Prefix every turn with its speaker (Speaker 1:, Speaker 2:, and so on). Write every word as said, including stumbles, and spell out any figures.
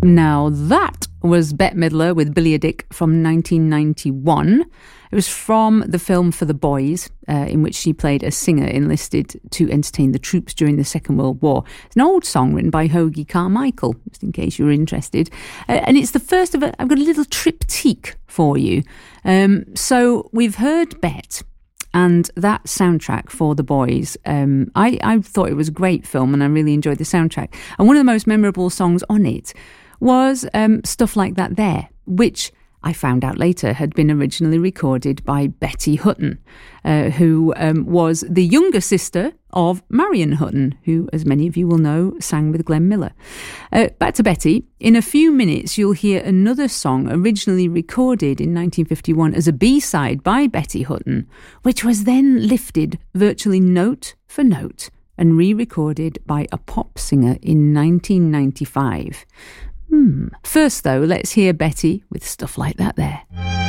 Speaker 1: Now that was Bette Midler with Billy o' Dick from nineteen ninety-one. It was from the film For the Boys, uh, in which she played a singer enlisted to entertain the troops during the Second World War. It's an old song written by Hoagy Carmichael, just in case you're interested. Uh, and it's the first of a, I've got a little triptych for you. Um, so we've heard Bette and that soundtrack For the Boys. Um, I, I thought it was a great film and I really enjoyed the soundtrack. And one of the most memorable songs on it was um, Stuff Like That There, which I found out later had been originally recorded by Betty Hutton, uh, who um, was the younger sister of Marion Hutton, who, as many of you will know, sang with Glenn Miller. Uh, back to Betty. In a few minutes, you'll hear another song originally recorded in nineteen fifty-one as a B-side by Betty Hutton, which was then lifted virtually note for note and re-recorded by a pop singer in nineteen ninety-five. Hmm. First, though, let's hear Betty with Stuff Like That There.